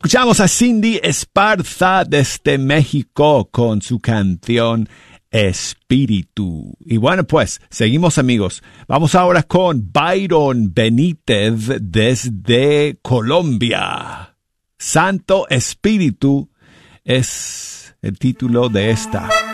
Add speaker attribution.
Speaker 1: Escuchamos a Cindy Esparza desde México con su canción Espíritu. Y bueno, pues, seguimos amigos. Vamos ahora con Byron Benítez desde Colombia. Santo Espíritu es el título de esta